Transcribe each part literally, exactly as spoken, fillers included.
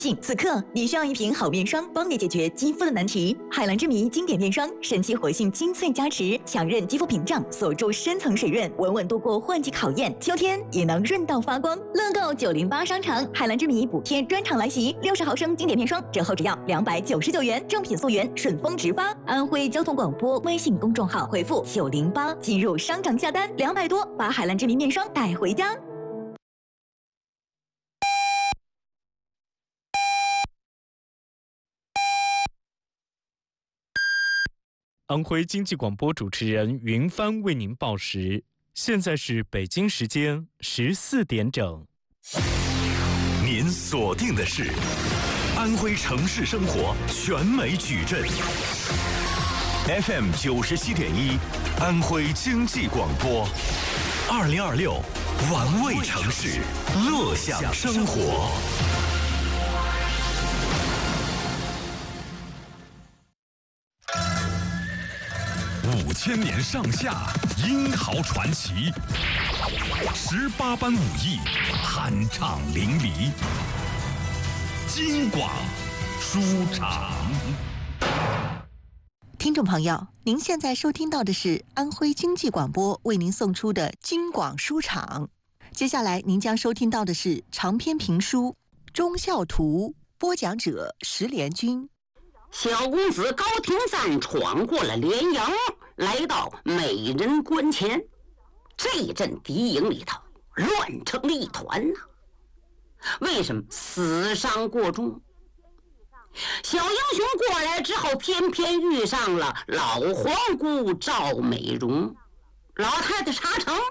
此刻你需要一瓶好面霜，帮你解决肌肤的难题。海蓝之谜经典面霜，神奇活性精粹加持，强韧肌肤屏障，锁住深层水润，稳稳度过换季考验，秋天也能润到发光。乐购九零八商场海蓝之谜补贴专场来袭，六十毫升经典面霜折后只要两百九十九元，正品溯源，顺丰直发。安徽交通广播微信公众号回复九零八进入商场下单，两百多把海蓝之谜面霜带回家。 安徽经济广播主持人云帆为您报时，现在是北京时间十四点整。 您锁定的是安徽城市生活全美矩阵 F M 九十七点一，安徽经济广播，二零二六玩味城市，乐享生活。五千年上下，英豪传奇；十八般武艺，酣畅淋漓。京广书场。 听众朋友，您现在收听到的是安徽经济广播为您送出的京广书场。接下来您将收听到的是长篇评书《忠孝图》，播讲者石连军。 小公子高廷赞闯过了连营，来到美人关前。这阵敌营里头乱成了一团呐、啊！为什么？死伤过重。小英雄过来之后，偏偏遇上了老皇姑赵美容。老太太查城，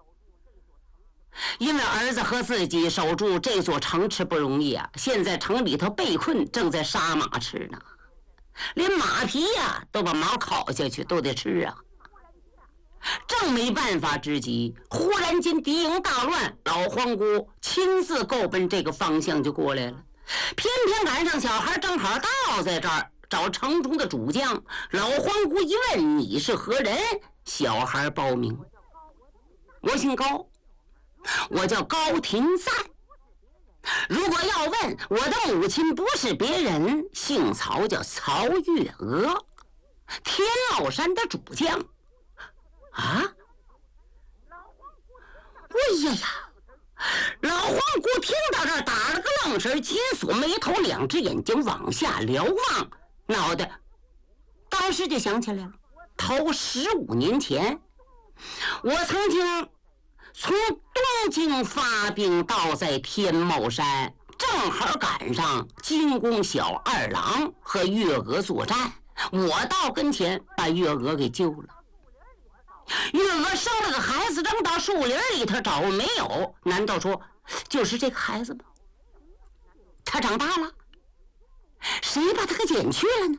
因为儿子和自己守住这座城池不容易啊，现在城里头被困，正在杀马吃呢。连马皮呀、啊、都把毛烤下去，都得吃啊！正没办法之际，忽然间敌营大乱，老皇姑亲自够奔这个方向就过来了。偏偏赶上小孩正好到在这儿，找城中的主将。老皇姑一问你是何人，小孩报名：我姓高，我叫高廷赞。如果要问，我的母亲不是别人，姓曹，叫曹月娥，天老山的主将。啊！哎呀呀！老皇姑听到这儿打了个愣神，紧锁眉头，两只眼睛往下瞭望，脑袋当时就想起来了。头十五年前，我曾经从东京发兵到在天茂山，正好赶上金宫小二郎和月娥作战，我到跟前把月娥给救了。月娥生了个孩子，扔到树林里头找没有，难道说就是这个孩子吗？他长大了，谁把他给捡去了呢？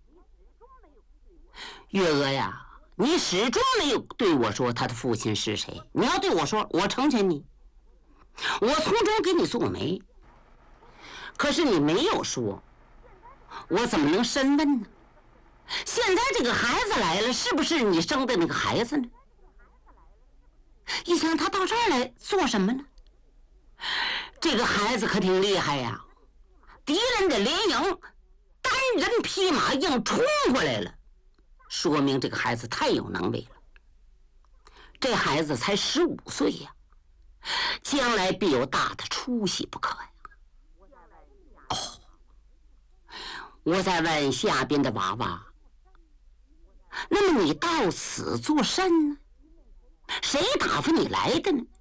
月娥呀，你始终没有对我说他的父亲是谁。你要对我说，我成全你，我从中给你做媒。可是你没有说，我怎么能深问呢？现在这个孩子来了，是不是你生的那个孩子呢？一想他到这儿来做什么呢？这个孩子可挺厉害呀！敌人的连营单人匹马硬冲过来了，说明这个孩子太有能力了。这孩子才十五岁呀，将来必有大的出息不可呀！哦，我再问下边的娃娃，那么你到此作甚呢？谁打发你来的呢？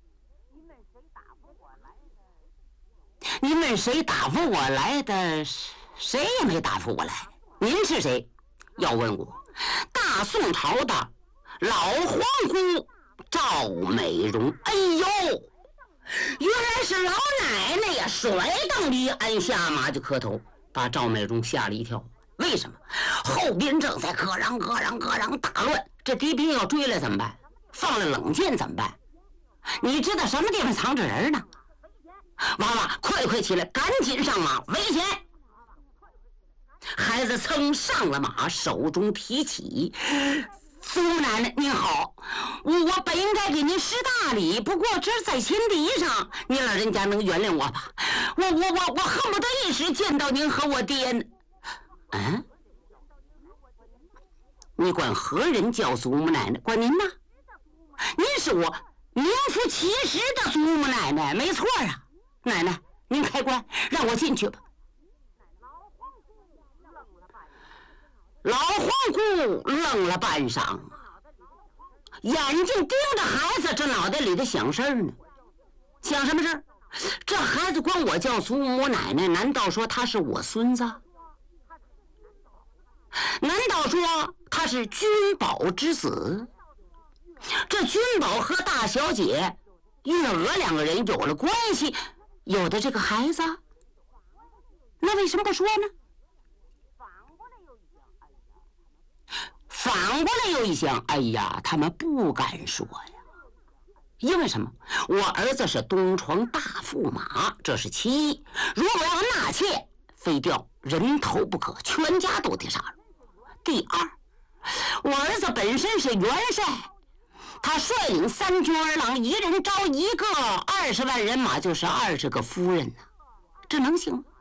你问谁打发我来的？谁也没打发我来。您是谁？要问我，大宋朝的老皇姑赵美容。哎呦，原来是老奶奶呀！甩蹬离鞍下马就磕头，把赵美容吓了一跳。为什么？后边正在咯嚷咯嚷咯嚷大乱，这敌兵要追来怎么办？放了冷箭怎么办？你知道什么地方藏着人呢？娃娃，快快起来，赶紧上马，危险！孩子噌上了马，手中提起苏奶奶您好，我我本应该给您施大礼，不过这是在前提上，您老人家能原谅我吧？我我我我恨不得一时见到您和我爹呢。嗯，你管何人叫苏母奶奶？管您呢？您是我名副其实的苏母奶奶，没错啊。奶奶，您开棺，让我进去吧。老皇姑愣了半晌，眼睛盯着孩子，这脑袋里头想事儿呢。想什么事儿？这孩子管我叫祖母奶奶，难道说他是我孙子？难道说他是君宝之子？这君宝和大小姐月娥两个人有了关系，有的这个孩子，那为什么不说呢？反过来又一想，哎呀，他们不敢说呀，因为什么？我儿子是东床大驸马，这是其一。如果要纳妾，非掉人头不可，全家都得杀了。第二，我儿子本身是元帅，他率领三军儿郎，一人招一个，二十万人马就是二十个夫人呢、啊，这能行吗？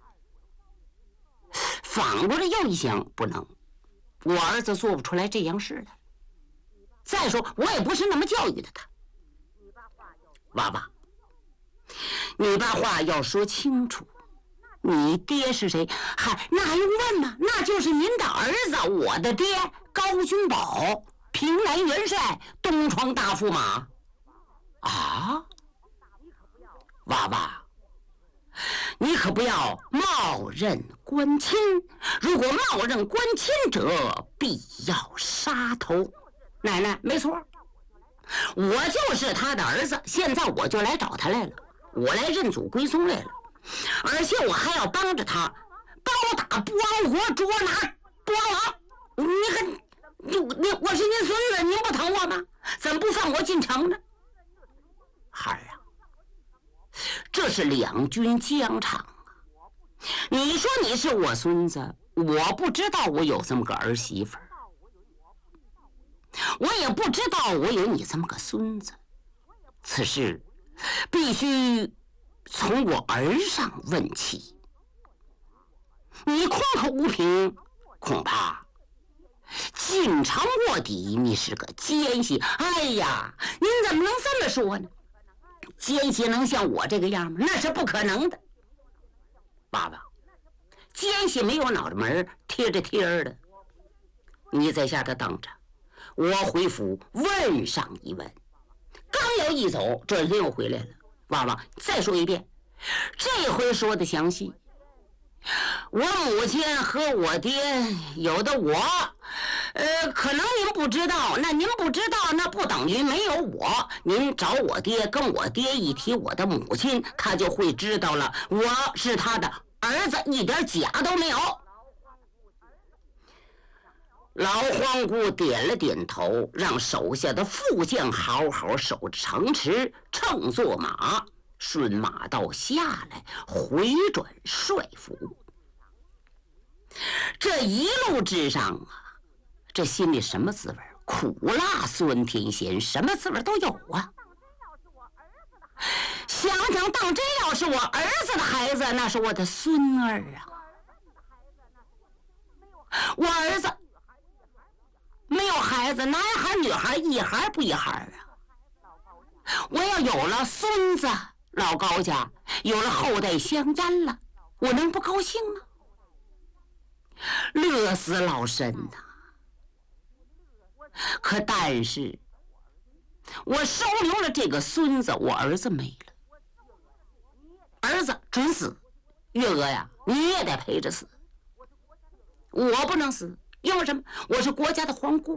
反过来又一想，不能。我儿子做不出来这样事来。再说，我也不是那么教育的他。娃娃，你把话要说清楚。你爹是谁？嗨，那还用问吗？那就是您的儿子，我的爹高君宝，平南元帅，东床大驸马。啊，娃娃，你可不要冒认官亲，如果冒认官亲者，必要杀头。奶奶，没错，我就是他的儿子，现在我就来找他来了，我来认祖归宗来了，而且我还要帮着他包打不亡国，捉拿不亡王。你看，你你我是您孙子，您不疼我吗？怎么不放我进城呢？孩儿啊，这是两军疆场。你说你是我孙子，我不知道我有这么个儿媳妇儿，我也不知道我有你这么个孙子。此事必须从我儿上问起。你空口无凭，恐怕进城卧底，你是个奸细。哎呀，您怎么能这么说呢？奸细能像我这个样吗？那是不可能的。爸爸，奸细没有脑袋门，贴着贴儿的。你在下头等着，我回府问上一问。刚要一走，这人又回来了。娃娃，再说一遍，这回说的详细。我母亲和我爹有的我，呃，可能您不知道，那您不知道，那不等于没有我。您找我爹，跟我爹一提我的母亲，他就会知道了，我是他的儿子，一点假都没有。老皇姑点了点头，让手下的副将好好守着城池，乘坐马顺马道下来，回转帅府。这一路之上啊，这心里什么滋味？苦辣酸甜咸，什么滋味都有啊。想想，当真要是我儿子的孩子，那是我的孙儿啊。我儿子没有孩子，男孩女孩一孩不一孩啊。我要有了孙子，老高家有了后代香烟了，我能不高兴吗？乐死老身呐！可但是我收留了这个孙子，我儿子没了，儿子准死。月娥呀，你也得陪着死。我不能死，因为什么？我是国家的皇姑。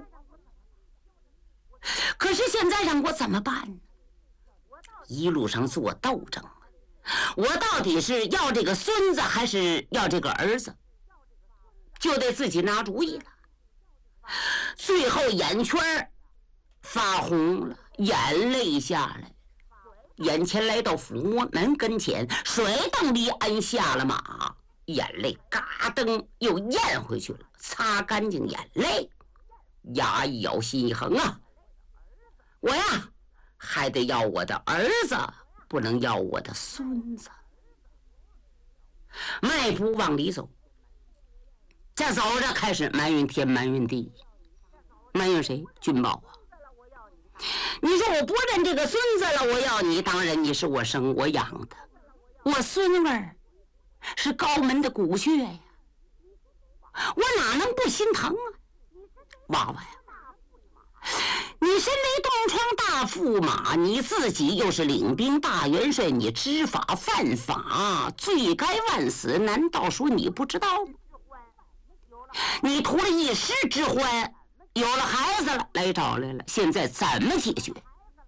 可是现在让我怎么办呢？一路上做斗争，我到底是要这个孙子还是要这个儿子，就得自己拿主意了。最后眼圈发红了，眼泪下来，眼前来到府门跟前，水瞪离鞍下了马，眼泪嘎噔又咽回去了，擦干净眼泪， 牙一咬，心一横啊，我呀还得要我的儿子，不能要我的孙子。迈步往里走，这走着开始埋怨天埋怨地，埋怨谁？君宝啊！你说我不认这个孙子了，我要你，当然你是我生我养的，我孙儿是高门的骨血呀，我哪能不心疼啊？娃娃呀，你身为东窗大驸马，你自己又是领兵大元帅，你知法犯法，罪该万死，难道说你不知道吗？你图了一时之欢，有了孩子了，来找来了，现在怎么解决？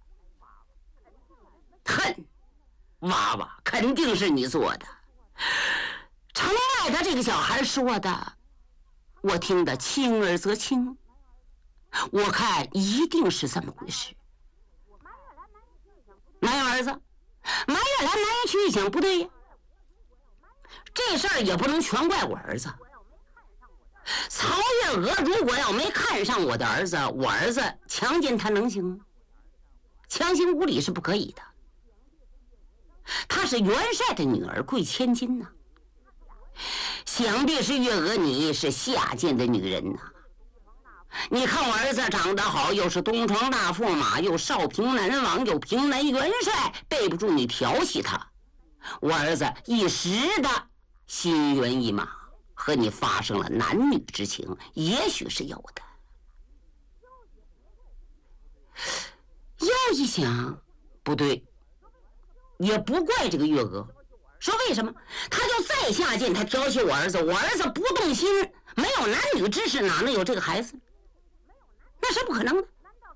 恨，娃娃肯定是你做的。城外的这个小孩说的，我听得轻而则轻，我看一定是这么回事。埋怨儿子，埋怨来埋怨去，想不对呀，这事儿也不能全怪我儿子。曹月娥如果要没看上我的儿子，我儿子强奸他能行吗？强行无理是不可以的。她是元帅的女儿，贵千金呐、啊。想必是月娥你是下贱的女人呐、啊。你看我儿子长得好，又是东床大驸马，又少平南王，又平南元帅，背不住你调戏他。我儿子一时的心猿意马，和你发生了男女之情，也许是有的。又一想，不对，也不怪这个月娥。说为什么？他就再下贱，他调戏我儿子，我儿子不动心，没有男女之事，哪能有这个孩子？那是不可能的。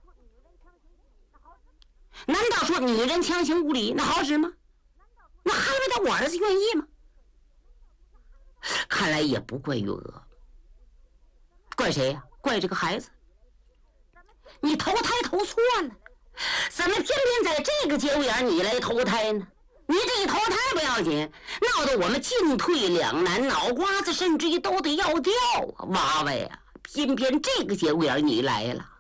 难道说女人强行无理，那好使吗？那还为他我儿子愿意吗？看来也不怪月娥，怪谁呀、啊？怪这个孩子。你投胎投错了，怎么偏偏在这个节骨眼你来投胎呢？你这一投胎不要紧，闹得我们进退两难，脑瓜子甚至于都得要掉啊！娃娃呀，偏偏这个节骨眼你来了。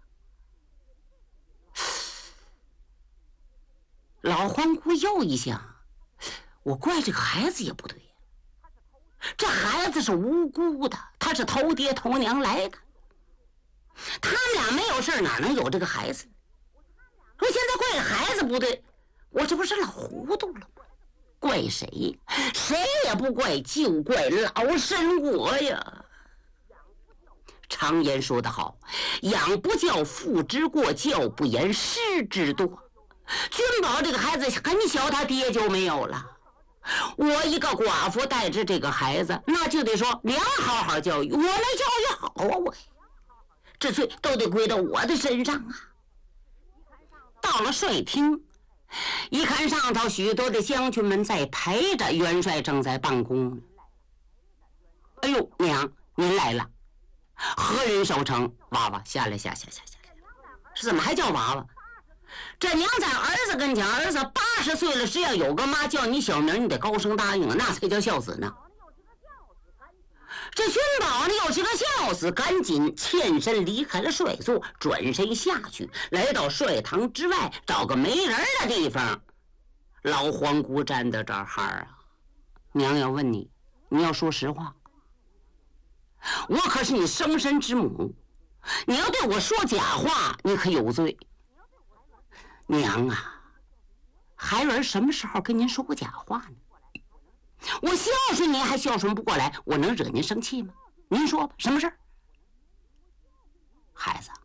老皇姑又一想，我怪这个孩子也不对，这孩子是无辜的，他是偷爹偷娘来的，他们俩没有事哪能有这个孩子？我现在怪孩子不对，我这不是老糊涂了吗？怪谁？谁也不怪，就怪老身我呀。常言说得好，养不教，父之过；教不严，师之惰。君宝这个孩子很小，他爹就没有了。我一个寡妇带着这个孩子，那就得说娘好好教育，我没教育好啊，我这罪都得归到我的身上啊。到了帅厅，一看上头许多的将军们在陪着，元帅正在办公。哎呦，娘，您来了，何人守城？娃娃下来，下下下下来，是怎么还叫娃娃？这娘在儿子跟前，儿子八十岁了，只要有个妈叫你小名，你得高声答应啊，那才叫孝子呢。这君宝呢又是个孝子，赶紧欠身离开了帅座，转身下去，来到帅堂之外，找个没人的地方。老皇姑站在这儿啊，娘要问你，你要说实话，我可是你生身之母，你要对我说假话，你可有罪。娘啊，孩儿什么时候跟您说过假话呢？我孝顺您还孝顺不过来，我能惹您生气吗？您说吧，什么事儿？孩子，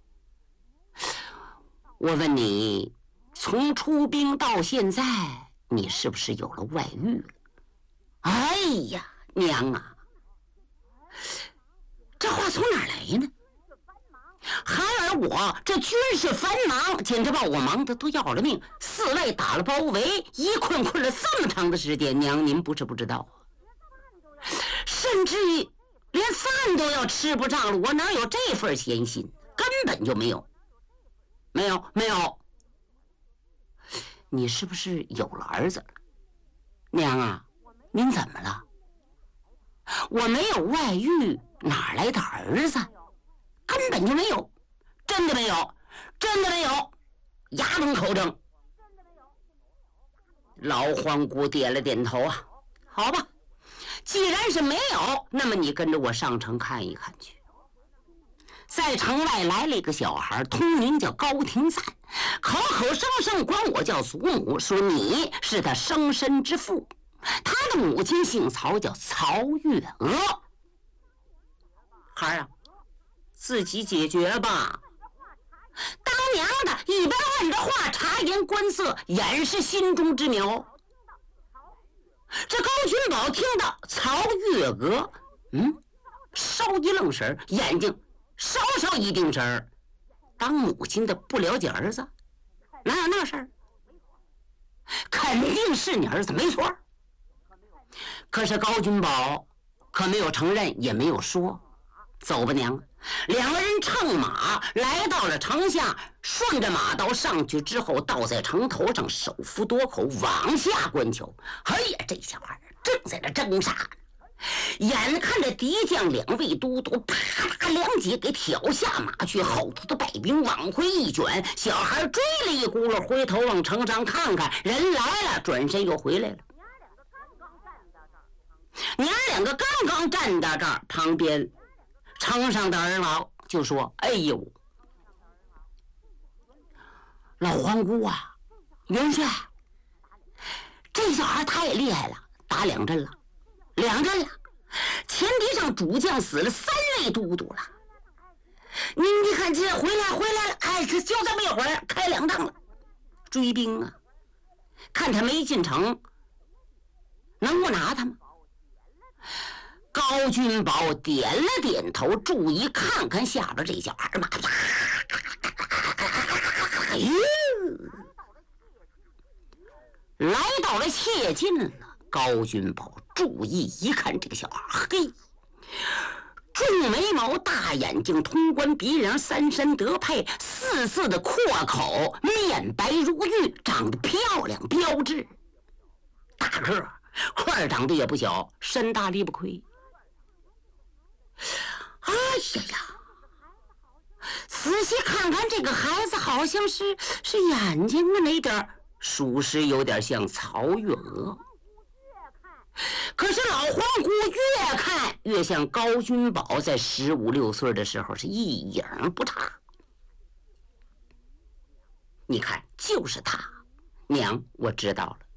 我问你，从出兵到现在，你是不是有了外遇了？哎呀，娘啊，这话从哪儿来呢？孩儿我这军事繁忙，简直把我忙得都要了命，四外打了包围，一困困了这么长的时间，娘您不是不知道，甚至于连饭都要吃不上了，我哪有这份闲心？根本就没有，没有没有。你是不是有了儿子了？娘啊，您怎么了？我没有外遇，哪来的儿子？根本就没有， 真的没有，真的没有，牙崩口证。老黄姑点了点头啊，好吧，既然是没有，那么你跟着我上城看一看去。在城外来了一个小孩，通名叫高廷赞，口口声声管我叫祖母，说你是他生身之父。他的母亲姓曹，叫曹月娥。孩儿啊，自己解决吧。当娘的一边按着话察言观色，掩饰心中之苗。这高君宝听到曹月娥，嗯，稍一愣神，眼睛稍稍一定神，当母亲的不了解儿子，哪有那事儿？肯定是你儿子，没错。可是高君宝可没有承认，也没有说。走吧，娘。两个人乘马来到了城下，顺着马道上去之后，倒在城头上，手扶垛口往下观瞧。哎呀，这小孩正在那挣扎，眼看着敌将两位都督啪啦两戟给挑下马去，后头的败兵往回一卷，小孩追了一轱辘，回头往城上看看，人来了，转身又回来了。娘两个刚刚站到这儿，旁边城上的儿老就说：“哎呦，老皇姑啊，元帅，这小孩太厉害了，打两阵了，两阵了，前敌上主将死了三位都督了。你你看这回来回来了，哎，这就这么一会儿开两仗了，追兵啊，看他没进城，能不拿他吗？”高君宝点了点头，注意看看下边这小孩嘛，哎呦，来到了切近了。高君宝注意一看这个小孩，嘿，重眉毛，大眼睛，通关鼻梁，三山得配，四四的阔口，面白如玉，长得漂亮标致，大个块儿长得也不小，身大力不亏。哎呀呀！仔细看看这个孩子，好像是是眼睛的那点儿，属实有点像曹月娥。可是老皇姑越看越像高君宝在十五六岁的时候，是一影不差。你看，就是他。娘，我知道了。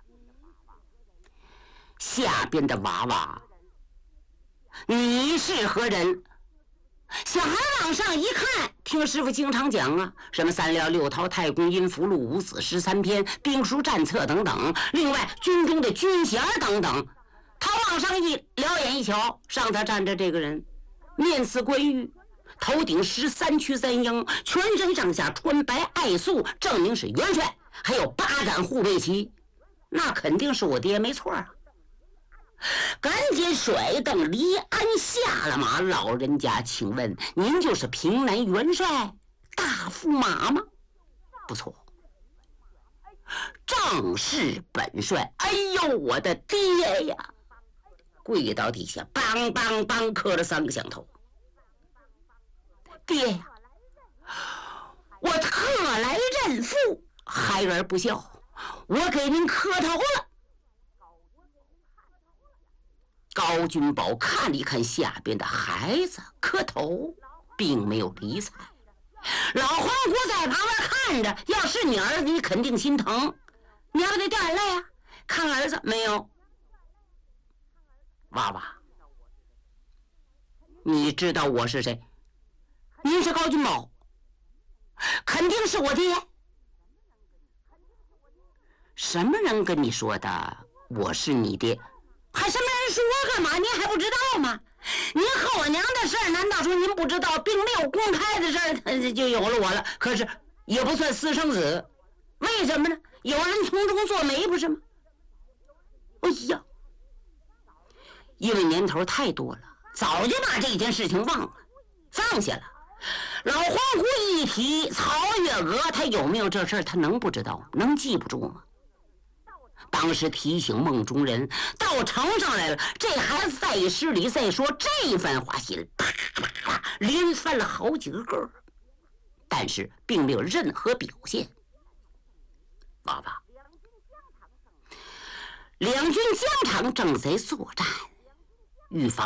下边的娃娃，你是何人？小孩往上一看，听师傅经常讲啊，什么三料六韬、太公阴符录、五子十三篇、兵书战策等等，另外军中的军衔等等。他往上一撩眼一瞧，上头站着这个人，面似关羽，头顶十三曲三鹰，全身上下穿白爱素，证明是元帅，还有八杆护卫旗，那肯定是我爹，没错啊。赶紧甩蹬离鞍下了马，老人家，请问您就是平南元帅大驸马吗？不错，正是本帅。哎呦，我的爹呀！跪到地下，梆梆梆磕了三个响头。爹呀，我特来认父，孩儿不孝，我给您磕头了。高君宝看了一看下边的孩子，磕头，并没有理睬。老皇姑在旁边看着，要是你儿子，你肯定心疼，你要不得掉眼泪啊？看儿子没有？娃娃，你知道我是谁？您是高君宝，肯定是我爹。什么人跟你说的我是你爹？还什么人说干嘛？您还不知道吗？您和我娘的事儿，难道说您不知道？并没有公开的事儿，就有了我了。可是也不算私生子，为什么呢？有人从中作媒，不是吗？哎呀，因为年头太多了，早就把这件事情忘了，放下了。老皇姑一提曹月娥，他有没有这事儿？他能不知道？能记不住吗？当时提醒梦中人，到城上来了，这孩子再一失礼，再说这番话，心啪啪啪连翻了好几个个。 但是并没有任何表现。爸爸，两军疆场正在作战，预防